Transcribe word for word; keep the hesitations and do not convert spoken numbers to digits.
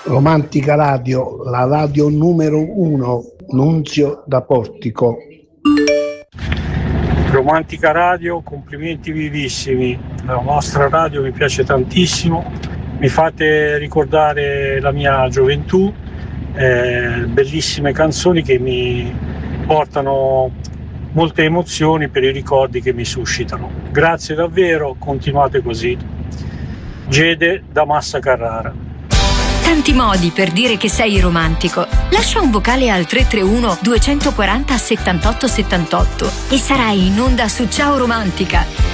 Romantica Radio, la radio numero uno, Nunzio da Portico. Romantica Radio, complimenti vivissimi, la vostra radio mi piace tantissimo, mi fate ricordare la mia gioventù, eh, bellissime canzoni che mi portano molte emozioni per i ricordi che mi suscitano. Grazie davvero, continuate così. Gede da Massa Carrara. Tanti modi per dire che sei romantico. Lascia un vocale al tre tre uno due quattro zero settantotto settantotto e sarai in onda su Ciao Romantica.